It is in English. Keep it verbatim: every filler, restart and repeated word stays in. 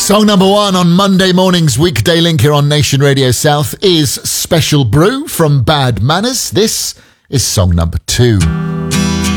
Song number one on Monday morning's Weekday Link here on Nation Radio South is Special Brew from Bad Manners. This is song number two.